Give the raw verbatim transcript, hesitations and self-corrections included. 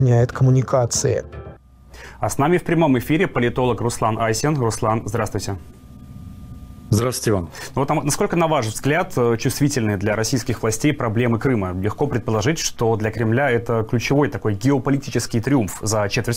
меняет коммуникации. А с нами в прямом эфире политолог Руслан Айсин. Руслан, здравствуйте. Здравствуйте вам. Вот насколько, на ваш взгляд, чувствительны для российских властей проблемы Крыма? Легко предположить, что для Кремля это ключевой такой геополитический триумф за четверть